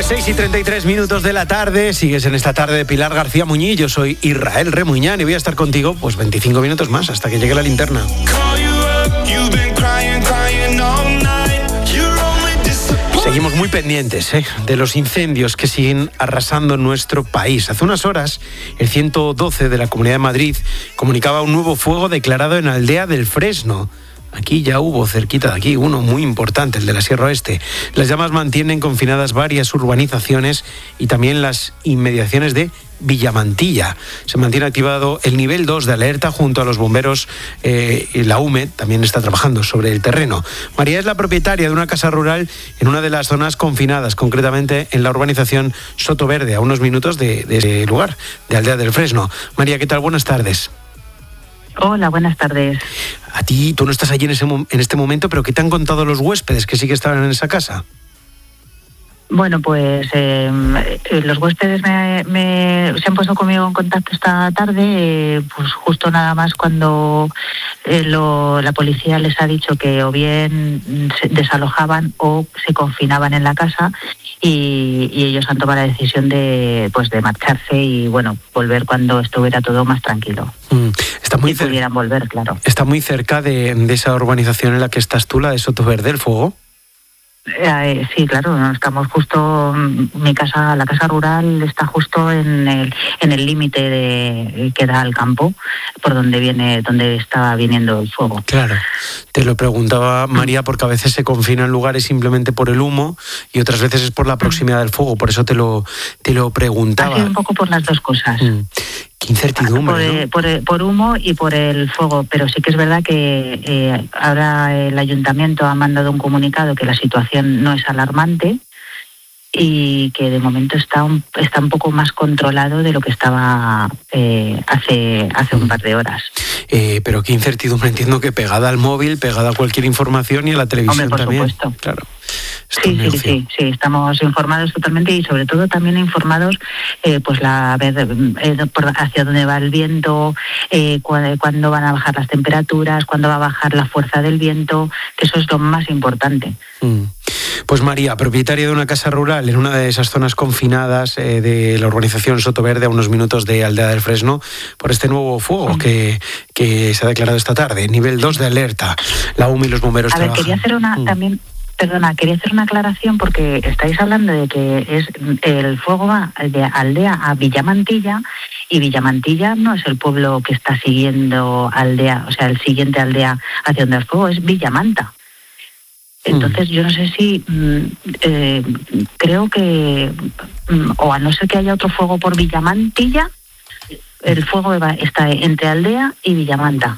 6:33 de la tarde, sigues en esta tarde de Pilar García Muñiz. Yo soy Israel Remuñán y voy a estar contigo pues 25 minutos más hasta que llegue la linterna. Seguimos muy pendientes de los incendios que siguen arrasando nuestro país. Hace unas horas, el 112 de la Comunidad de Madrid comunicaba un nuevo fuego declarado en Aldea del Fresno. Aquí ya hubo, cerquita de aquí, uno muy importante, el de la Sierra Oeste. Las llamas mantienen confinadas varias urbanizaciones y también las inmediaciones de Villamantilla. Se mantiene activado el nivel 2 de alerta junto a los bomberos. La UME también está trabajando sobre el terreno. María es la propietaria de una casa rural en una de las zonas confinadas, concretamente en la urbanización Soto Verde, a unos minutos de ese lugar, de Aldea del Fresno. María, ¿qué tal? Buenas tardes. Hola, buenas tardes. A ti, tú no estás allí en este momento, pero ¿qué te han contado los huéspedes que sí que estaban en esa casa? Bueno, pues los huéspedes se han puesto conmigo en contacto esta tarde, pues justo nada más cuando la policía les ha dicho que o bien se desalojaban o se confinaban en la casa y ellos han tomado la decisión de marcharse y bueno, volver cuando estuviera todo más tranquilo. Está muy pudieran volver, claro. ¿Está muy cerca de esa urbanización en la que estás tú, la de Soto Verde, el fuego? Sí, claro, estamos justo, la casa rural está justo en el límite que da al campo, por donde estaba viniendo el fuego. Claro, te lo preguntaba, María, porque a veces se confinan lugares simplemente por el humo y otras veces es por la proximidad del fuego, por eso te lo preguntaba. Ha sido un poco por las dos cosas. Qué incertidumbre, ¿no? Por humo y por el fuego, pero sí que es verdad que ahora el ayuntamiento ha mandado un comunicado que la situación no es alarmante y que de momento está un poco más controlado de lo que estaba hace un par de horas. Pero qué incertidumbre, entiendo que pegada al móvil, pegada a cualquier información y a la televisión. Por también. Supuesto. Claro. Sí, estamos informados totalmente y sobre todo también informados hacia dónde va el viento, cuándo van a bajar las temperaturas, cuándo va a bajar la fuerza del viento, que eso es lo más importante. Pues María, propietaria de una casa rural en una de esas zonas confinadas de la urbanización Soto Verde, a unos minutos de Aldea del Fresno, por este nuevo fuego que se ha declarado esta tarde, nivel 2 de alerta. La UME y los bomberos trabajan. Quería hacer quería hacer una aclaración porque estáis hablando de que el fuego va de Aldea a Villamantilla y Villamantilla no es el pueblo que está siguiendo Aldea, o sea, el siguiente Aldea hacia donde el fuego es Villamanta. Entonces yo no sé si creo que o a no ser que haya otro fuego por Villamantilla, el fuego está entre Aldea y Villamanta.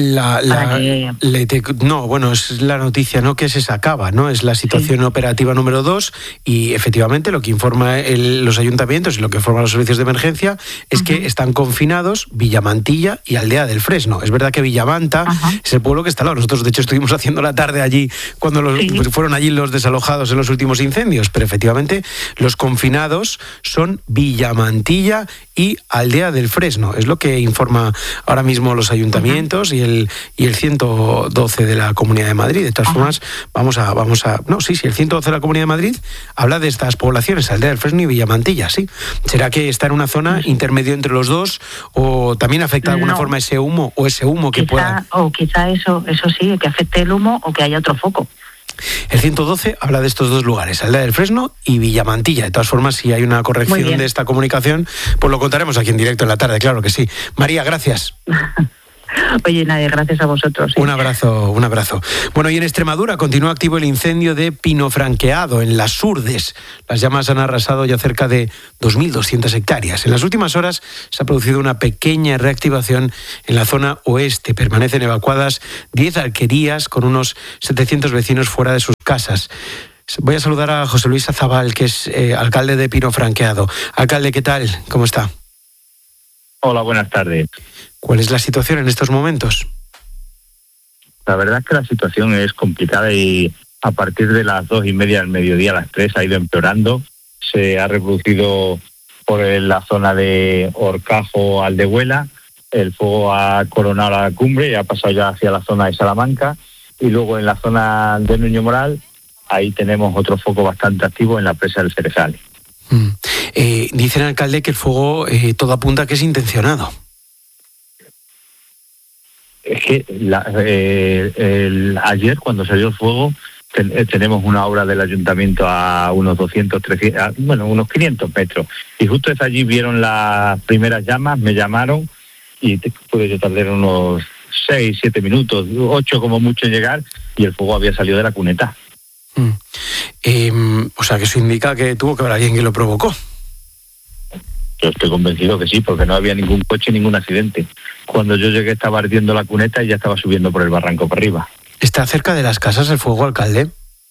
No, bueno, es la noticia, ¿no?, que se sacaba, ¿no? Es la situación operativa número 2 y efectivamente lo que informa los ayuntamientos y lo que informan los servicios de emergencia es que están confinados Villamantilla y Aldea del Fresno. Es verdad que Villamanta es el pueblo que está al lado. Nosotros, de hecho, estuvimos haciendo la tarde allí cuando fueron allí los desalojados en los últimos incendios, pero efectivamente los confinados son Villamantilla y Aldea del Fresno. Es lo que informa ahora mismo los ayuntamientos y el 112 de la Comunidad de Madrid. De todas formas, el 112 de la Comunidad de Madrid habla de estas poblaciones, Aldea del Fresno y Villamantilla, sí. ¿Será que está en una zona intermedio entre los dos o también afecta de alguna forma ese humo que pueda...? O quizá eso sí, que afecte el humo o que haya otro foco. El 112 habla de estos dos lugares, Aldea del Fresno y Villamantilla. De todas formas, si hay una corrección de esta comunicación, pues lo contaremos aquí en directo en la tarde, claro que sí. María, gracias. Oye, nadie, gracias a vosotros. Un abrazo. Bueno, y en Extremadura continúa activo el incendio de Pino Franqueado, en Las Urdes. Las llamas han arrasado ya cerca de 2.200 hectáreas. En las últimas horas se ha producido una pequeña reactivación en la zona oeste. Permanecen evacuadas 10 alquerías con unos 700 vecinos fuera de sus casas. Voy a saludar a José Luis Azabal, que es alcalde de Pino Franqueado. Alcalde, ¿qué tal? ¿Cómo está? Hola, buenas tardes. ¿Cuál es la situación en estos momentos? La verdad es que la situación es complicada y a partir de las 2:30 del mediodía a las 3 ha ido empeorando. Se ha reproducido por la zona de Horcajo, Aldehuela. El fuego ha coronado la cumbre y ha pasado ya hacia la zona de Salamanca. Y luego en la zona de Nuño Moral, ahí tenemos otro foco bastante activo en la presa del Cerezal. Dice el alcalde que el fuego todo apunta a que es intencionado. Es que ayer, cuando salió el fuego, tenemos una obra del ayuntamiento a unos 200, 300, unos 500 metros. Y justo desde allí vieron las primeras llamas, me llamaron y pude yo tardar unos 6, 7 minutos, 8 como mucho en llegar, y el fuego había salido de la cuneta. O sea, que eso indica que tuvo que haber alguien que lo provocó. Yo estoy convencido que sí, porque no había ningún coche, ningún accidente. Cuando yo llegué estaba ardiendo la cuneta y ya estaba subiendo por el barranco para arriba. ¿Está cerca de las casas el fuego, alcalde?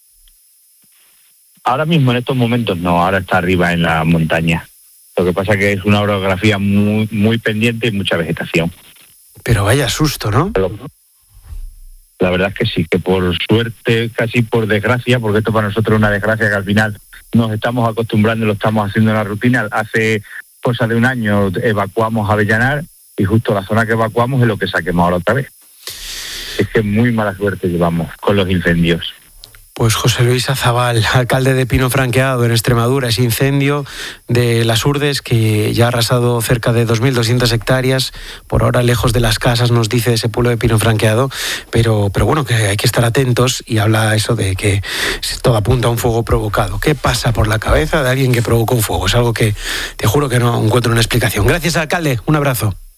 Ahora mismo, en estos momentos, no. Ahora está arriba en la montaña. Lo que pasa es que es una orografía muy, muy pendiente y mucha vegetación. Pero vaya susto, ¿no? La verdad es que sí, que por suerte, casi por desgracia, porque esto para nosotros es una desgracia que al final nos estamos acostumbrando y lo estamos haciendo en la rutina. Hace cosa de un año evacuamos a Avellanar y justo la zona que evacuamos es lo que saquemos ahora otra vez. Es que muy mala suerte llevamos con los incendios. Pues José Luis Azabal, alcalde de Pino Franqueado en Extremadura, ese incendio de Las Urdes que ya ha arrasado cerca de 2.200 hectáreas, por ahora lejos de las casas, nos dice ese pueblo de Pino Franqueado, pero bueno, que hay que estar atentos, y habla eso de que todo apunta a un fuego provocado. ¿Qué pasa por la cabeza de alguien que provocó un fuego? Es algo que te juro que no encuentro una explicación. Gracias, alcalde, un abrazo.